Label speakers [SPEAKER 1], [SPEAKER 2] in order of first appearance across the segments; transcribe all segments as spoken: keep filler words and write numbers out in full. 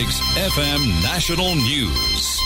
[SPEAKER 1] six F M National News.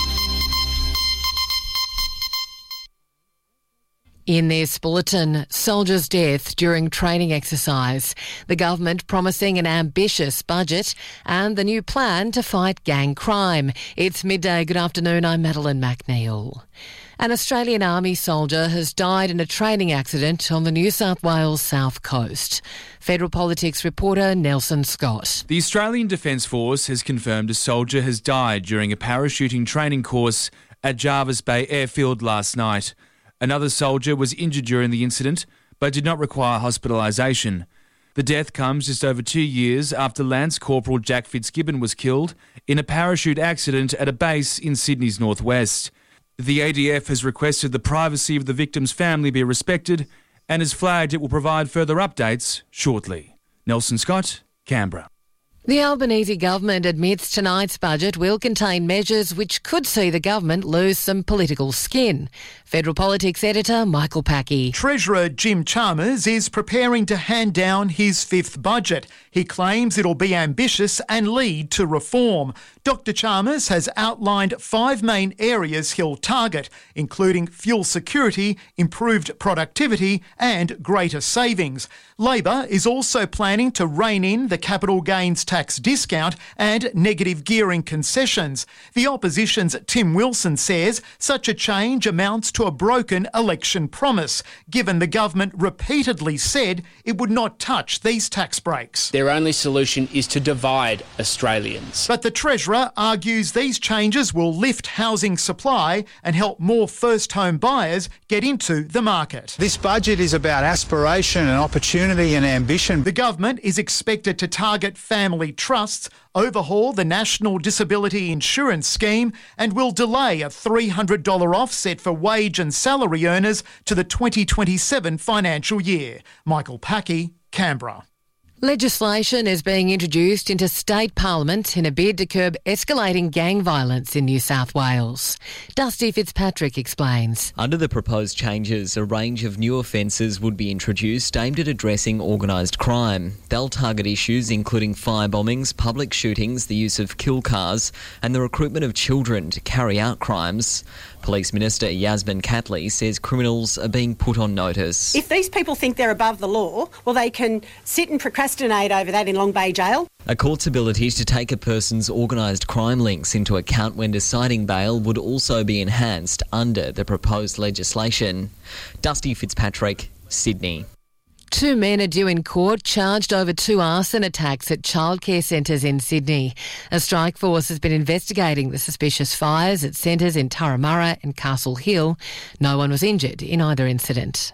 [SPEAKER 2] In this bulletin, soldier's death during training exercise, the government promising an ambitious budget and the new plan to fight gang crime. It's midday. Good afternoon, I'm Madeline McNeil. An Australian Army soldier has died in a training accident on the New South Wales south coast. Federal Politics reporter Nelson Scott.
[SPEAKER 3] The Australian Defence Force has confirmed a soldier has died during a parachuting training course at Jervis Bay Airfield last night. Another soldier was injured during the incident but did not require hospitalisation. The death comes just over two years after Lance Corporal Jack Fitzgibbon was killed in a parachute accident at a base in Sydney's northwest. The A D F has requested the privacy of the victim's family be respected and has flagged it will provide further updates shortly. Nelson Scott, Canberra.
[SPEAKER 2] The Albanese government admits tonight's budget will contain measures which could see the government lose some political skin. Federal Politics editor Michael Packey.
[SPEAKER 4] Treasurer Jim Chalmers is preparing to hand down his fifth budget. He claims it'll be ambitious and lead to reform. Doctor Chalmers has outlined five main areas he'll target, including fuel security, improved productivity and greater savings. Labor is also planning to rein in the capital gains tax discount and negative gearing concessions. The opposition's Tim Wilson says such a change amounts to a broken election promise, given the government repeatedly said it would not touch these tax breaks.
[SPEAKER 5] Their only solution is to divide Australians.
[SPEAKER 4] But the Treasurer argues these changes will lift housing supply and help more first home buyers get into the market.
[SPEAKER 6] This budget is about aspiration and opportunity and ambition.
[SPEAKER 4] The government is expected to target family trusts, overhaul the National Disability Insurance Scheme and will delay a three hundred dollars offset for wage and salary earners to the twenty twenty-seven financial year. Michael Packey, Canberra.
[SPEAKER 2] Legislation is being introduced into state parliament in a bid to curb escalating gang violence in New South Wales. Dusty Fitzpatrick explains.
[SPEAKER 7] Under the proposed changes, a range of new offences would be introduced aimed at addressing organised crime. They'll target issues including firebombings, public shootings, the use of kill cars and the recruitment of children to carry out crimes. Police Minister Yasmin Catley says criminals are being put on notice.
[SPEAKER 8] If these people think they're above the law, well, they can sit and procrastinate over that in Long Bay Jail.
[SPEAKER 7] A court's ability to take a person's organised crime links into account when deciding bail would also be enhanced under the proposed legislation. Dusty Fitzpatrick, Sydney.
[SPEAKER 2] Two men are due in court charged over two arson attacks at childcare centres in Sydney. A strike force has been investigating the suspicious fires at centres in Turramurra and Castle Hill. No one was injured in either incident.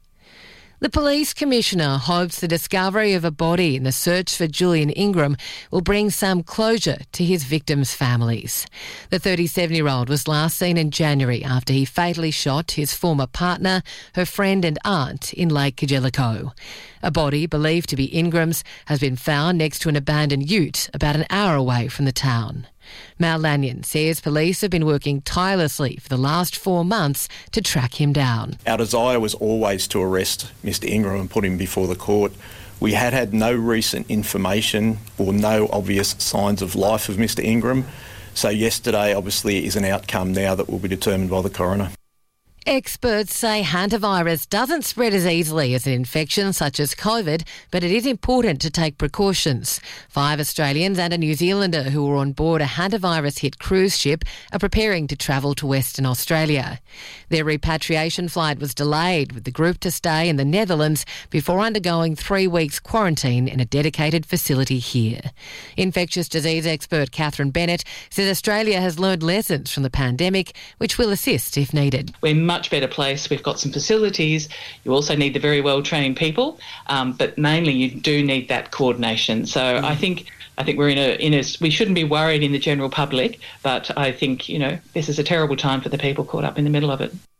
[SPEAKER 2] The Police Commissioner hopes the discovery of a body in the search for Julian Ingram will bring some closure to his victims' families. The thirty-seven-year-old was last seen in January after he fatally shot his former partner, her friend and aunt in Lake Kajelico. A body believed to be Ingram's has been found next to an abandoned ute about an hour away from the town. Mal Lanyon says police have been working tirelessly for the last four months to track him down.
[SPEAKER 9] Our desire was always to arrest Mister Ingram and put him before the court. We had had no recent information or no obvious signs of life of Mister Ingram. So yesterday obviously is an outcome now that will be determined by the coroner.
[SPEAKER 2] Experts say hantavirus doesn't spread as easily as an infection such as COVID, but it is important to take precautions. Five Australians and a New Zealander who were on board a hantavirus-hit cruise ship are preparing to travel to Western Australia. Their repatriation flight was delayed, with the group to stay in the Netherlands before undergoing three weeks quarantine in a dedicated facility here. Infectious disease expert Catherine Bennett says Australia has learned lessons from the pandemic, which will assist if needed.
[SPEAKER 10] We're much better place. We've got some facilities. You also need the very well-trained people, um, but mainly you do need that coordination. So mm. I think I think we're in a in a we shouldn't be worried in the general public, but I think, you know, this is a terrible time for the people caught up in the middle of it.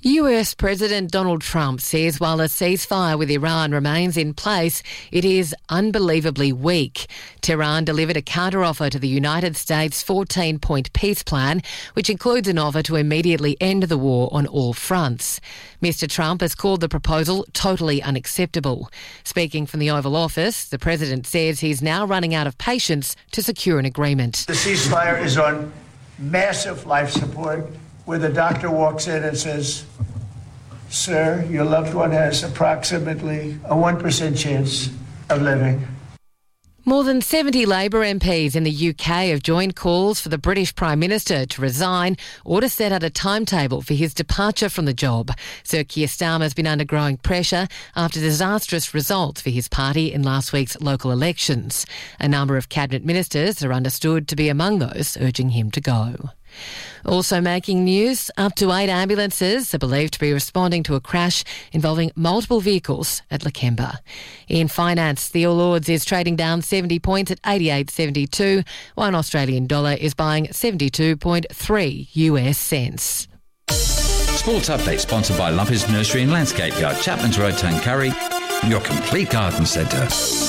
[SPEAKER 2] U S President Donald Trump says while a ceasefire with Iran remains in place, it is unbelievably weak. Tehran delivered a counteroffer to the United States' fourteen-point peace plan, which includes an offer to immediately end the war on all fronts. Mister Trump has called the proposal totally unacceptable. Speaking from the Oval Office, the president says he's now running out of patience to secure an agreement.
[SPEAKER 11] The ceasefire is on massive life support, where the doctor walks in and says, "Sir, your loved one has approximately a one percent chance of living."
[SPEAKER 2] More than seventy Labor M Ps in the U K have joined calls for the British Prime Minister to resign or to set out a timetable for his departure from the job. Sir Keir Starmer has been under growing pressure after disastrous results for his party in last week's local elections. A number of cabinet ministers are understood to be among those urging him to go. Also making news, up to eight ambulances are believed to be responding to a crash involving multiple vehicles at Lakemba. In finance, the All Ords is trading down seventy points at eighty-eight seventy-two, while an Australian dollar is buying seventy-two point three U S cents.
[SPEAKER 1] Sports Update sponsored by Lumpers Nursery and Landscape Yard, Chapman's Road, Tuncurry, your complete garden centre.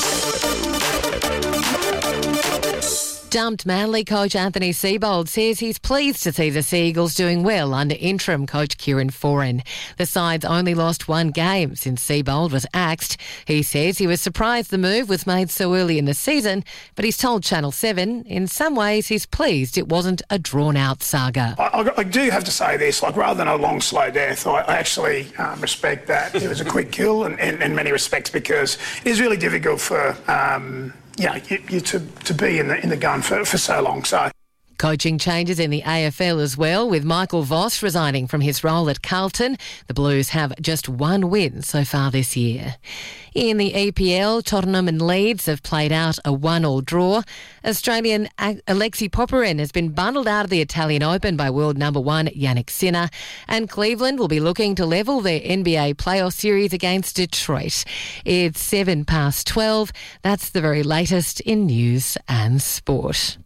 [SPEAKER 2] Dumped Manly coach Anthony Seibold says he's pleased to see the Sea Eagles doing well under interim coach Kieran Foran. The side's only lost one game since Seibold was axed. He says he was surprised the move was made so early in the season, but he's told Channel seven in some ways he's pleased it wasn't a drawn-out saga.
[SPEAKER 12] I, I do have to say this, like rather than a long, slow death, I, I actually um, respect that. It was a quick kill in, in, in many respects because it is really difficult for... Um, you know, you, you to, to be in the in the gun for, for so long. So,
[SPEAKER 2] coaching changes in the A F L as well, with Michael Voss resigning from his role at Carlton. The Blues have just one win so far this year. In the E P L, Tottenham and Leeds have played out a one-all draw. Australian Alexei Popyrin has been bundled out of the Italian Open by world number one Jannik Sinner, and Cleveland will be looking to level their N B A playoff series against Detroit. It's seven past twelve. That's the very latest in news and sport.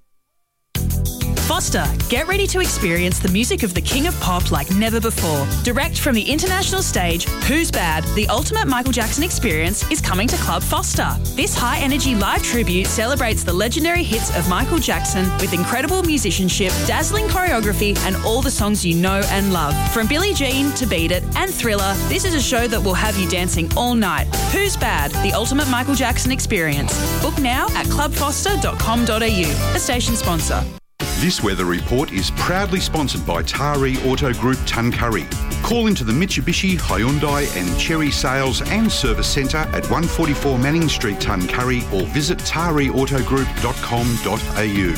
[SPEAKER 13] Foster, get ready to experience the music of the King of Pop like never before. Direct from the international stage, Who's Bad? The ultimate Michael Jackson experience is coming to Club Foster. This high-energy live tribute celebrates the legendary hits of Michael Jackson with incredible musicianship, dazzling choreography, and all the songs you know and love. From Billie Jean to Beat It and Thriller, this is a show that will have you dancing all night. Who's Bad? The ultimate Michael Jackson experience. Book now at club foster dot com dot a u, a station sponsor.
[SPEAKER 14] This weather report is proudly sponsored by Taree Auto Group Tuncurry. Call into the Mitsubishi, Hyundai and Chery Sales and Service Centre at one forty-four Manning Street, Tuncurry, or visit taree auto group dot com dot a u.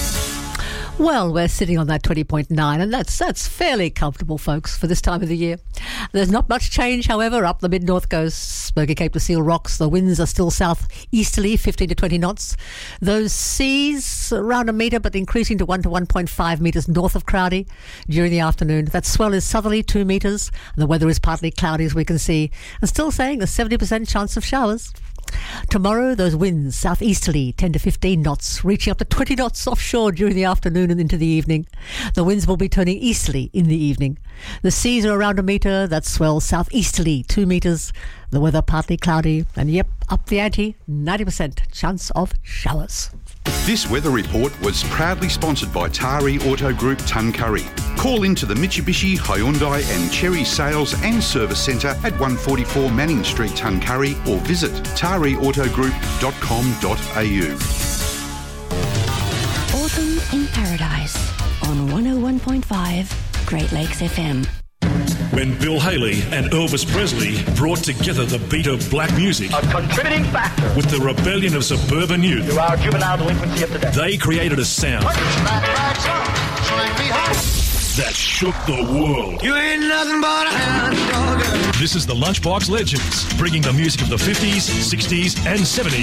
[SPEAKER 15] Well, we're sitting on that twenty point nine, and that's that's fairly comfortable, folks, for this time of the year. There's not much change, however, up the mid-north coast, Burger Cape to Seal Rocks. The winds are still south-easterly, fifteen to twenty knots. Those seas around a metre, but increasing to one to one point five metres north of Crowdy during the afternoon. That swell is southerly, two metres, and the weather is partly cloudy, as we can see, and still saying a seventy percent chance of showers. Tomorrow, those winds southeasterly, ten to fifteen knots, reaching up to twenty knots offshore during the afternoon and into the evening. The winds will be turning easterly in the evening. The seas are around a metre, that swell southeasterly, two metres. The weather partly cloudy, and yep, up the ante, ninety percent chance of showers.
[SPEAKER 14] This weather report was proudly sponsored by Taree Auto Group Tuncurry. Call into the Mitsubishi, Hyundai and Chery Sales and Service Centre at one forty-four Manning Street, Tuncurry, or visit taree auto group dot com dot a u.
[SPEAKER 16] Autumn in Paradise on one oh one point five Great Lakes F M.
[SPEAKER 17] When Bill Haley and Elvis Presley brought together the beat of black music,
[SPEAKER 18] a contributing factor,
[SPEAKER 17] with the rebellion of suburban youth,
[SPEAKER 18] to our juvenile delinquency of today,
[SPEAKER 17] they created a sound that shook the world.
[SPEAKER 18] You ain't nothing but a hound dog.
[SPEAKER 17] This is the Lunchbox Legends, bringing the music of the fifties, sixties and seventies